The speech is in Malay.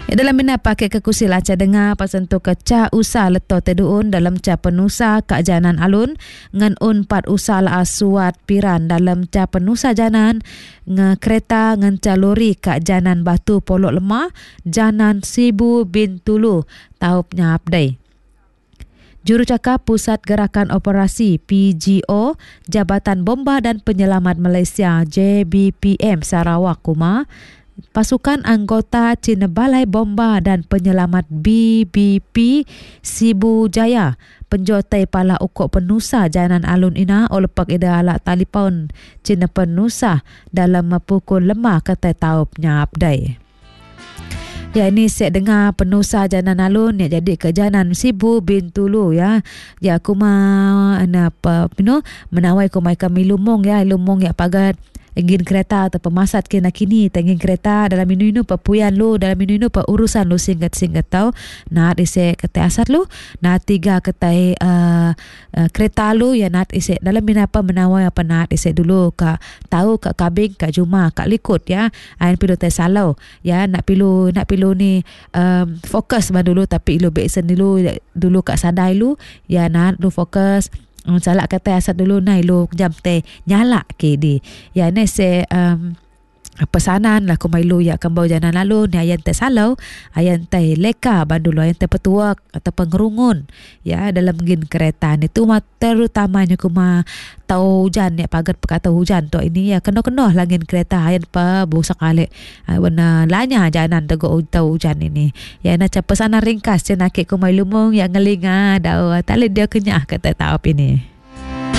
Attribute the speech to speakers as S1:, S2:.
S1: Dalam mina pakai ke kursi laca dengar pasal tu kecah usah leto teduun dalam ca penusa kak janan alun ngan un pat usah la suat piran dalam ca penusa janan nge kereta ngan ca lori kak janan Batu Polok Lemah janan Sibu Bintulu taup nyap dai. Jurucakap Pusat Gerakan Operasi PGO Jabatan Bomba dan Penyelamat Malaysia JBPM Sarawak Kuma, pasukan anggota Cina Balai Bomba dan Penyelamat BBP Sibu Jaya penjotai pala ukok penusa janan alun ina olepak ida alak talipon Cina penusa dalam pukul lemah kata taup nyap dai. Ya, ini saya dengar penusa janan alun ya jadi ke janan Sibu Bintulu ya. Ya aku apa menawai kumai kami lumong ya pagat ingin kereta atau pemasat kena kini tengin kereta dalam minu papuyan lu dalam minu pa urusan lu singkat tau nat ise kata asat lu nat tiga kata kereta lu ya nat ise dalam mina apa menawai apa nat ise dulu ka tahu ka kabing ka juma ka likut ya ain pilu teh salau ya nak pilu ni fokus ba dulu tapi lu besen dulu ka sadai lu ya nat lu fokus salah kata asat dulu nai lu jam teh nyala ke di ya ne se pesanan lah kumai lu ya kembau janan lalu ni ayan teh salau ayan teh leka bandulu ayan teh petuak atau pengerungun ya dalam gin kereta ni tu terutamanya kuma tau hujan ya pagat perkata hujan tu ini ya kena-kena langin kereta ayan pa busak kali warna lanya janan tau hujan ini ya nak pesanan ringkas cenakik kumai lumong yang ngelinga dah tak dia kenyah kata tau ini.